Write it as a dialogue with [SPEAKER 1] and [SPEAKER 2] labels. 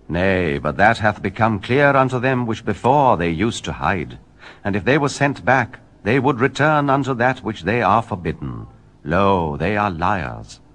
[SPEAKER 1] Nay, but that hath become clear unto them which before they used to hide. And if they were sent back, they would return unto that which they are forbidden. Lo, they are liars,